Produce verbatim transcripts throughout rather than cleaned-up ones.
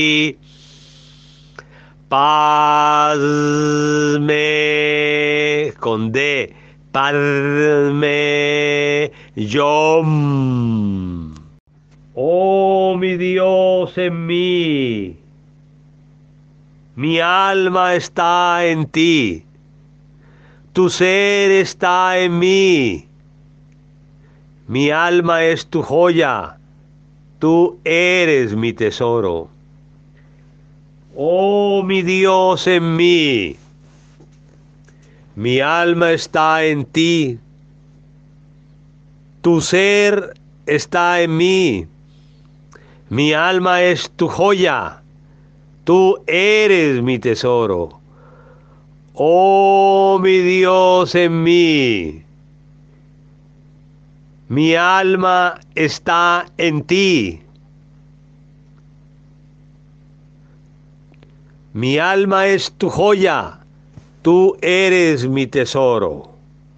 Padme, con D, Padme Yom. Oh mi Dios en mí, mi alma está en ti, tu ser está en mí, mi alma es tu joya, tú eres mi tesoro. Oh mi Dios en mí, mi alma está en ti, tu ser está en mí, mi alma es tu joya, tú eres mi tesoro. Oh mi Dios en mí, mi alma está en ti, mi alma es tu joya, tú eres mi tesoro.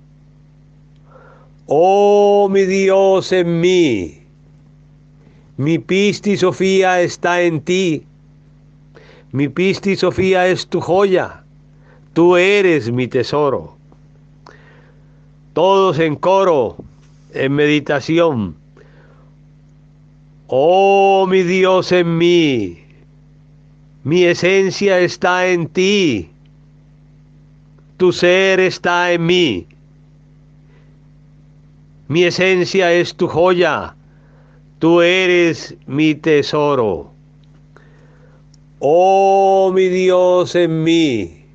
Oh mi Dios en mí, mi Pisti Sofía está en ti, mi Pisti Sofía es tu joya, tú eres mi tesoro. Todos en coro, en meditación. Oh mi Dios en mí, mi esencia está en ti, tu ser está en mí, mi esencia es tu joya, tú eres mi tesoro. Oh mi Dios en mí,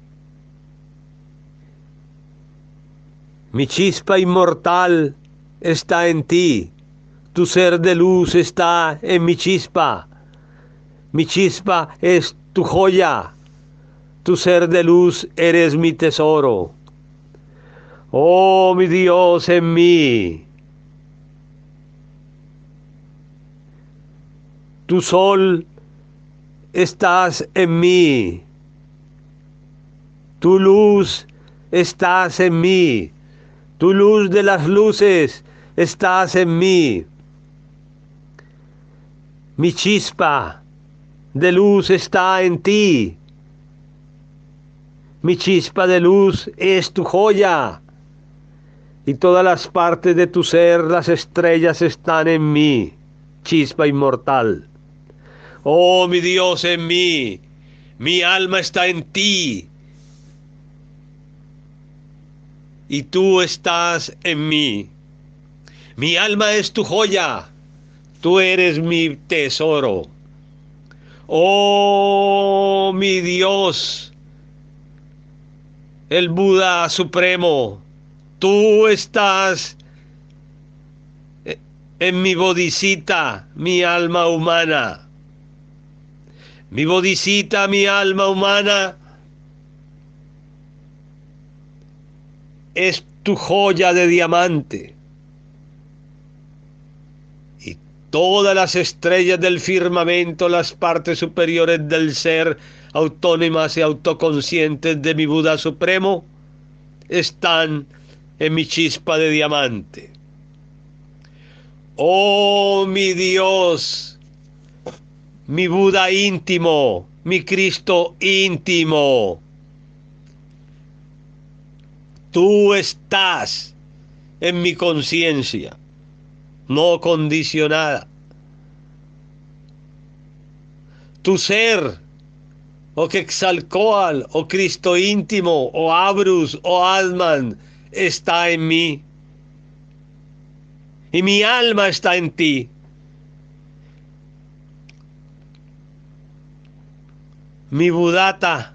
mi chispa inmortal está en ti, tu ser de luz está en mi chispa, mi chispa es tu joya, tu ser de luz eres mi tesoro. Oh mi Dios en mí, tu sol estás en mí, tu luz estás en mí, tu luz de las luces estás en mí, mi chispa de luz está en ti, mi chispa de luz es tu joya, y todas las partes de tu ser, las estrellas están en mí, chispa inmortal. Oh mi Dios en mí, mi alma está en ti, y tú estás en mí. Mi alma es tu joya, tú eres mi tesoro. Oh mi Dios, el Buda Supremo, tú estás en mi bodhisita, mi alma humana. Mi bodhisita, mi alma humana, es tu joya de diamante. Y todas las estrellas del firmamento, las partes superiores del ser, autónomas y autoconscientes de mi Buda Supremo, están en mi chispa de diamante. Oh mi Dios, mi Buda íntimo, mi Cristo íntimo, tú estás en mi conciencia, no condicionada. Tu ser, o Quetzalcóatl, o Cristo íntimo, o Abrus, o Atman, está en mí. Y mi alma está en ti. Mi Buddhata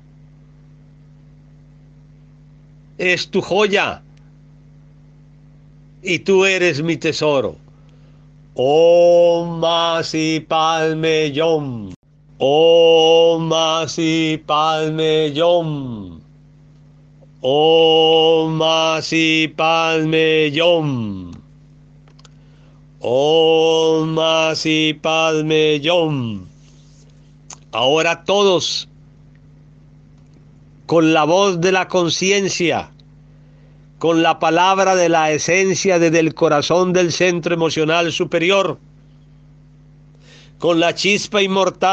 es tu joya, y tú eres mi tesoro. Om Masi Padme Yom. Om Masi Padme Yom. Om Masi Padme Yom. Om Masi Padme Yom. Ahora todos, con la voz de la conciencia, con la palabra de la esencia desde el corazón del centro emocional superior, con la chispa inmortal